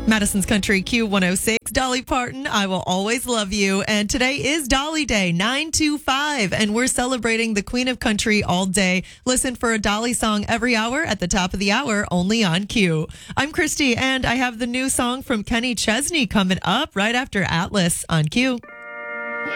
Madison's Country Q106, Dolly Parton, I Will Always Love You. And today is Dolly Day, 925, and we're celebrating the Queen of Country all day. Listen for a Dolly song every hour at the top of the hour, only on Q. I'm Christy, and I have the new song from Kenny Chesney coming up right after Atlas on Q.